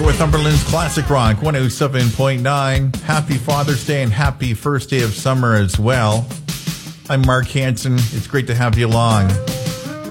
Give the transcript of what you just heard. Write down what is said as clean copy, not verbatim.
Northumberland's Classic Rock 107.9. Happy Father's Day and happy first day of summer as well. I'm Mark Hansen. It's great to have you along.